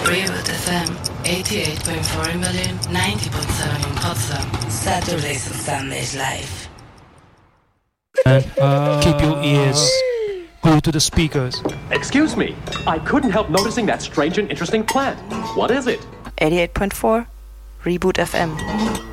Reboot FM 88.4 in Berlin, 90.7 in Potsdam. Saturdays and Sundays live. Keep your ears glued to the speakers. Excuse me, I couldn't help noticing that strange and interesting plant. What is it? 88.4 Reboot FM.